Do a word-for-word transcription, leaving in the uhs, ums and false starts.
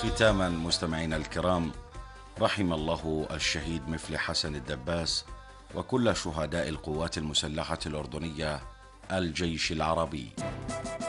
ختاما مستمعينا الكرام، رحم الله الشهيد مفلح حسن الدباس وكل شهداء القوات المسلحة الأردنية الجيش العربي.